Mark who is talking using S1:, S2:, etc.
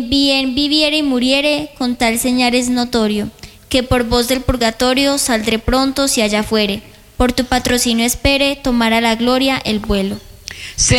S1: bien viviere y muriere, con tal señal es notorio, que por voz del purgatorio saldré pronto si allá fuere. Por tu patrocinio espere tomar a la gloria el vuelo.